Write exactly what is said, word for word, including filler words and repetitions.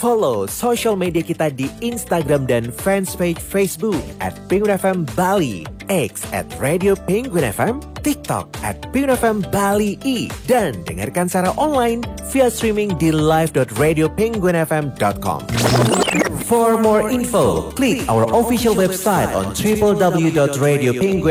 Follow social media kita di Instagram dan fanspage Facebook at Penguin F M Bali, X at Radio Penguin F M, TikTok at Penguin F M Bali I, dan dengarkan secara online via streaming di live dot radio penguin f m dot com. For more info, click our official website on w w w dot radio penguin